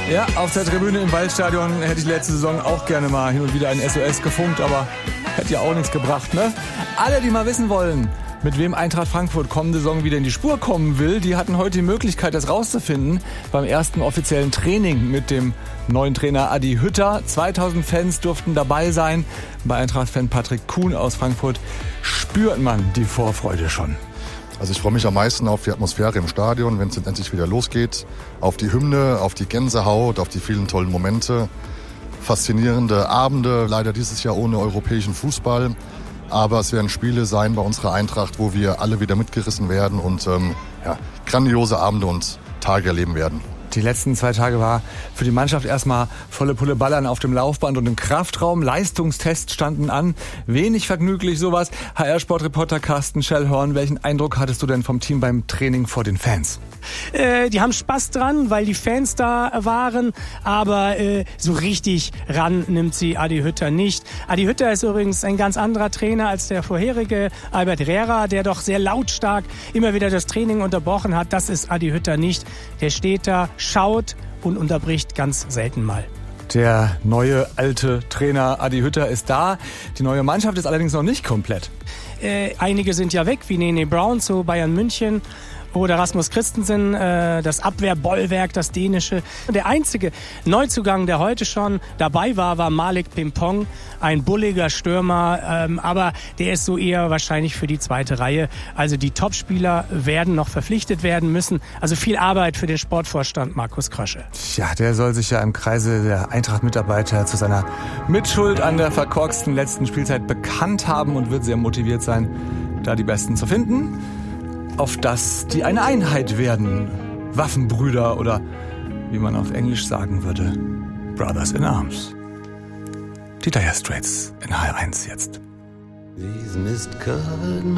Ja, auf der Tribüne im Waldstadion hätte ich letzte Saison auch gerne mal hin und wieder ein SOS gefunkt, aber hätte ja auch nichts gebracht, ne? Alle, die mal wissen wollen, mit wem Eintracht Frankfurt kommende Saison wieder in die Spur kommen will, die hatten heute die Möglichkeit, das rauszufinden beim ersten offiziellen Training mit dem neuen Trainer Adi Hütter. 2000 Fans durften dabei sein. Bei Eintracht-Fan Patrick Kuhn aus Frankfurt spürt man die Vorfreude schon. Also ich freue mich am meisten auf die Atmosphäre im Stadion, wenn es endlich wieder losgeht. Auf die Hymne, auf die Gänsehaut, auf die vielen tollen Momente. Faszinierende Abende, leider dieses Jahr ohne europäischen Fußball. Aber es werden Spiele sein bei unserer Eintracht, wo wir alle wieder mitgerissen werden und grandiose Abende und Tage erleben werden. Die letzten 2 Tage war für die Mannschaft erstmal volle Pulle Ballern auf dem Laufband und im Kraftraum. Leistungstests standen an. Wenig vergnüglich sowas. HR-Sportreporter Carsten Schellhorn, welchen Eindruck hattest du denn vom Team beim Training vor den Fans? Die haben Spaß dran, weil die Fans da waren, aber so richtig ran nimmt sie Adi Hütter nicht. Adi Hütter ist übrigens ein ganz anderer Trainer als der vorherige Albert Rehra, der doch sehr lautstark immer wieder das Training unterbrochen hat. Das ist Adi Hütter nicht. Der steht da, schaut und unterbricht ganz selten mal. Der neue alte Trainer Adi Hütter ist da. Die neue Mannschaft ist allerdings noch nicht komplett. Einige sind ja weg, wie Nene Brown zu Bayern München. Oder Rasmus Christensen, das Abwehrbollwerk, das dänische. Der einzige Neuzugang, der heute schon dabei war Malik Pimpong, ein bulliger Stürmer, aber der ist so eher wahrscheinlich für die zweite Reihe. Also die Topspieler werden noch verpflichtet werden müssen. Also viel Arbeit für den Sportvorstand Markus Krösche. Ja, der soll sich ja im Kreise der Eintracht-Mitarbeiter zu seiner Mitschuld an der verkorksten letzten Spielzeit bekannt haben und wird sehr motiviert sein, da die Besten zu finden. Auf dass die eine Einheit werden. Waffenbrüder oder, wie man auf Englisch sagen würde, Brothers in Arms. Die Dire Straits in HR1 jetzt.